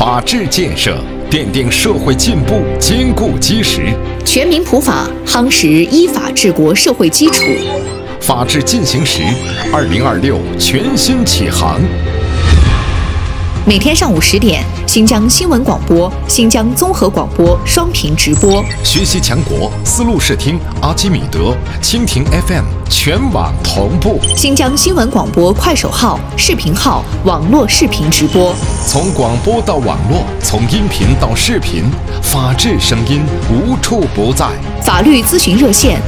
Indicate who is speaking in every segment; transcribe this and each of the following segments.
Speaker 1: 法治建设奠定社会进步坚固基石，
Speaker 2: 全民普法夯实依法治国社会基础。
Speaker 1: 法治进行时，2026全新启航。
Speaker 2: 每天上午10点，新疆新闻广播、新疆综合广播双频直播。
Speaker 1: 学习强国，丝路视听、阿基米德、蜻蜓 FM 全网同步。
Speaker 2: 新疆新闻广播快手号、视频号网络视频直播。
Speaker 1: 从广播到网络，从音频到视频，法治声音无处不在。
Speaker 2: 法律咨询热线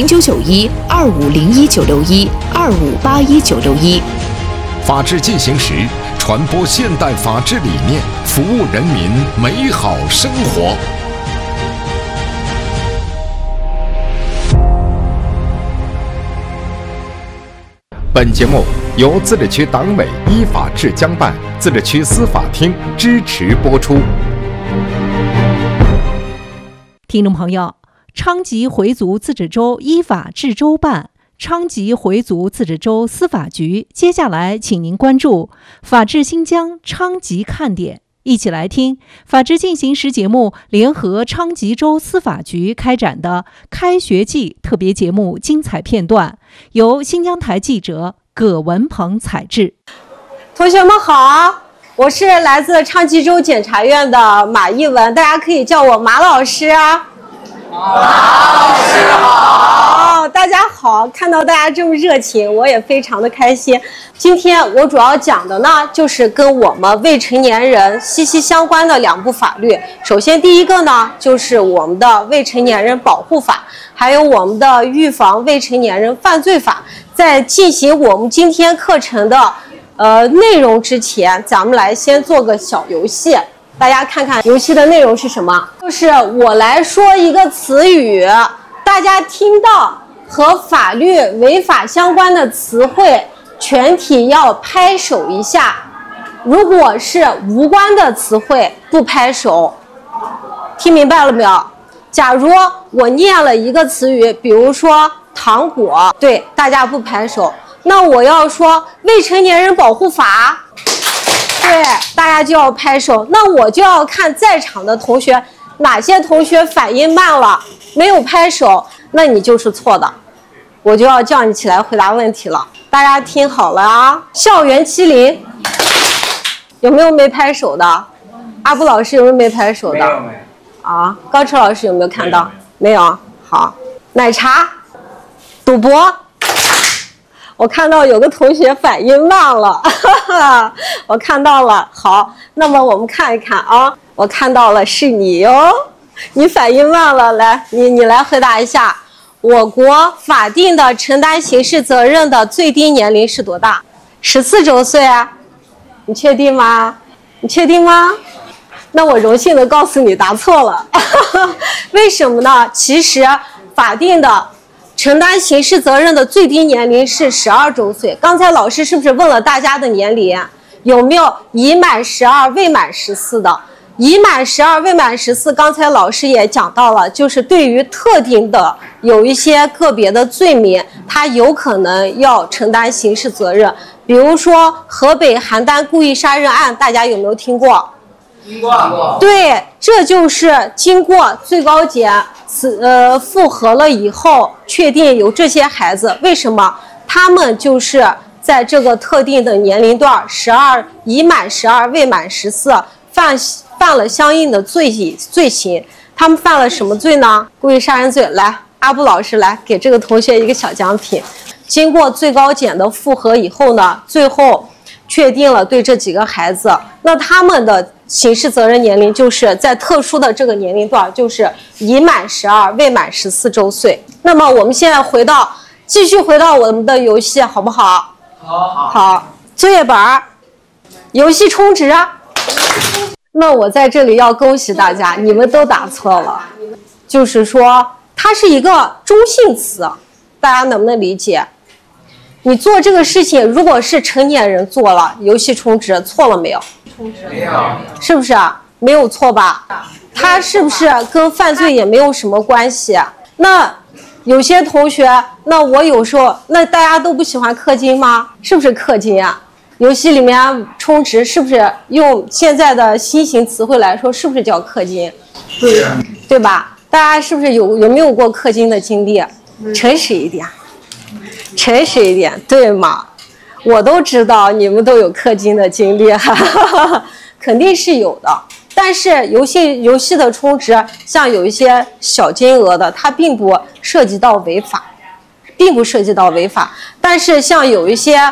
Speaker 2: ：0991-2501-961-2581-961。
Speaker 1: 法治进行时，传播现代法治理念，服务人民美好生活。本节目由自治区党委依法治疆办、自治区司法厅支持播出。
Speaker 3: 听众朋友，昌吉回族自治州依法治州办、昌吉回族自治州司法局接下来请您关注法治新疆昌吉看点，一起来听法治进行时节目联合昌吉州司法局开展的开学季特别节目精彩片段，由新疆台记者葛文鹏采制。
Speaker 4: 同学们好，我是来自昌吉州检察院的马一文，大家可以叫我马老师啊。马老师好，大家好，看到大家这么热情，我也非常的开心。今天我主要讲的呢，就是跟我们未成年人息息相关的2部法律。首先第一个呢，就是我们的未成年人保护法，还有我们的预防未成年人犯罪法。在进行我们今天课程的内容之前，咱们来先做个小游戏。大家看看游戏的内容是什么？就是我来说一个词语，大家听到和法律违法相关的词汇，全体要拍手一下。如果是无关的词汇，不拍手。听明白了没有？假如我念了一个词语，比如说糖果，对，大家不拍手。那我要说未成年人保护法，对，大家就要拍手。那我就要看在场的同学，哪些同学反应慢了，没有拍手，那你就是错的，我就要叫你起来回答问题了。大家听好了啊！校园欺凌，有没有没拍手的？阿布老师有没有没拍手的？没有。啊，高驰老师有没有看到？没有。好，奶茶，赌博。我看到有个同学反应慢了，我看到了。好，那么我们看一看啊，我看到了是你哟，你反应慢了，来，你来回答一下，我国法定的承担刑事责任的最低年龄是多大？14周岁啊？你确定吗？你确定吗？那我荣幸的告诉你答错了。为什么呢？其实法定的承担刑事责任的最低年龄是12周岁。刚才老师是不是问了大家的年龄？有没有已满12未满14的？已满12未满14，刚才老师也讲到了，就是对于特定的有一些个别的罪名，他有可能要承担刑事责任。比如说河北邯郸故意杀人案，大家有没有听过？听过。对，这就是经过最高检复核了以后，确定有这些孩子。为什么？他们就是在这个特定的年龄段已满12未满14，犯了相应的罪行。他们犯了什么罪呢？故意杀人罪。来，阿布老师来给这个同学一个小奖品。经过最高检的复核以后呢，最后确定了对这几个孩子，那他们的刑事责任年龄就是在特殊的这个年龄段，就是已满12未满14周岁。那么我们现在继续回到我们的游戏，好不好？好，作业本，游戏充值。那我在这里要恭喜大家，你们都答错了。就是说它是一个中性词，大家能不能理解？你做这个事情，如果是成年人做了，游戏充值错了没有？没有，是不是？没有错吧？它是不是跟犯罪也没有什么关系？那有些同学，那我有时候，那大家都不喜欢氪金吗？是不是氪金啊？ 游戏里面充值是不是用现在的新型词汇来说，是不是叫氪金？
Speaker 5: 对呀，
Speaker 4: 对吧？大家是不是有没有过氪金的经历？诚实一点，诚实一点，对吗？我都知道你们都有氪金的经历，哈哈哈，肯定是有的。但是游戏的充值，像有一些小金额的，它并不涉及到违法，但是像有一些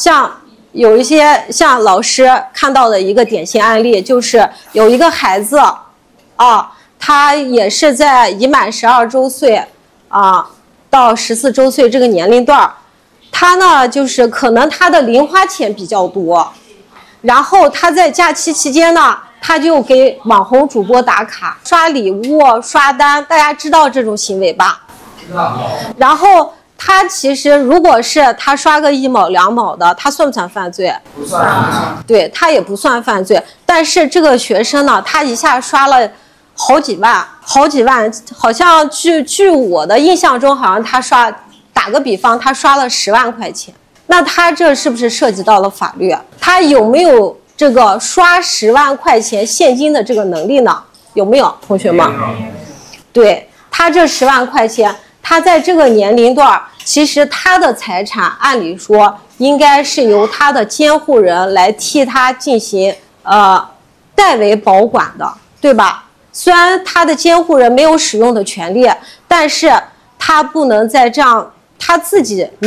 Speaker 4: 像老师看到的一个典型案例，就是有一个孩子啊，他也是在已满12周岁啊到14周岁这个年龄段，他呢就是可能他的零花钱比较多，然后他在假期期间呢，他就给网红主播打卡、刷礼物、刷单，大家知道这种行为吧？知道。然后他其实如果是他刷个1毛2毛的，他算不算犯罪？
Speaker 5: 不算。
Speaker 4: 对，他也不算犯罪。但是这个学生呢，他一下刷了好几万，好像据我的印象中，好像他打个比方，他刷了10万块钱。那他这是不是涉及到了法律？他有没有这个刷10万块钱现金的这个能力呢？有没有，同学们？对，他这10万块钱，他在这个年龄段，其实他的财产按理说应该是由他的监护人来替他进行代为保管的，对吧？虽然他的监护人没有使用的权利，但是他不能再这样他自己